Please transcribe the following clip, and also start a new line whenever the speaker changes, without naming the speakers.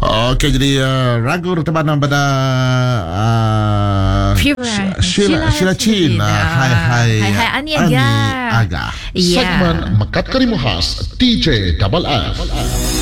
Okey, jadi ragu rutabanan pada Sheila Chin. Hai
Ani Aga.
Aga.
Segmen Mekat Karimu Khas DJ Double F.